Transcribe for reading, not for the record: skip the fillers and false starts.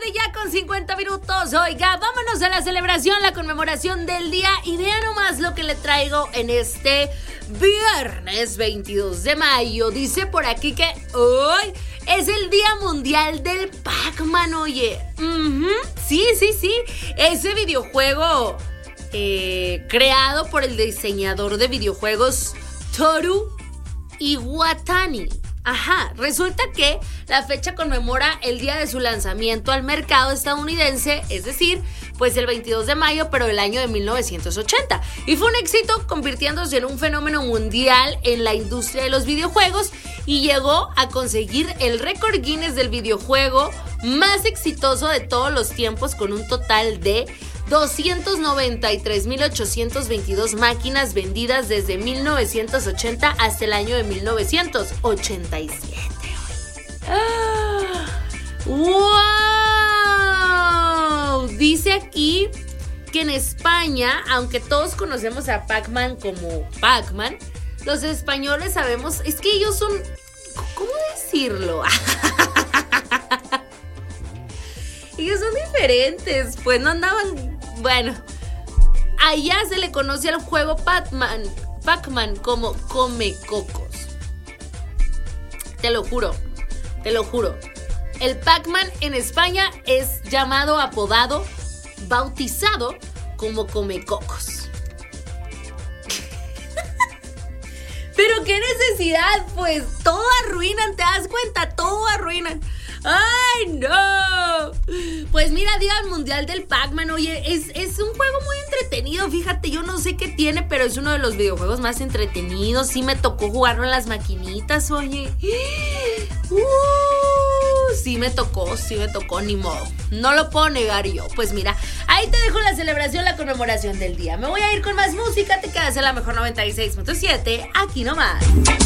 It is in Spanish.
tarde ya con 50 minutos. Oiga, vámonos a la celebración, la conmemoración del día. Y vean nomás lo que le traigo en este viernes 22 de mayo. Dice por aquí que hoy es el Día Mundial del Pac-Man, oye. Sí. Ese videojuego creado por el diseñador de videojuegos Toru Iwatani. Resulta que la fecha conmemora el día de su lanzamiento al mercado estadounidense, es decir, pues el 22 de mayo, pero del año de 1980. Y fue un éxito, convirtiéndose en un fenómeno mundial en la industria de los videojuegos y llegó a conseguir el récord Guinness del videojuego más exitoso de todos los tiempos, con un total de 293,822 máquinas vendidas desde 1980 hasta el año de 1987. ¡Wow! Dice aquí que en España, aunque todos conocemos a Pac-Man como Pac-Man, los españoles sabemos, es que ellos son, ¿cómo decirlo? Ellos son diferentes, pues no andaban. Bueno, allá se le conoce al juego Pac-Man como come cocos. Te lo juro. El Pac-Man en España es llamado, apodado, bautizado como come cocos. Pero qué necesidad, pues todo arruinan, ¿te das cuenta? Todo arruinan. ¡Ay, no! Pues mira, Día Mundial del Pac-Man, oye, es un juego muy entretenido, fíjate, yo no sé qué tiene, pero es uno de los videojuegos más entretenidos. Sí me tocó jugarlo en las maquinitas, oye. Sí me tocó, ni modo. No lo puedo negar yo. Pues mira, ahí te dejo la celebración, la conmemoración del día. Me voy a ir con más música, te quedas en la mejor 96.7, aquí nomás.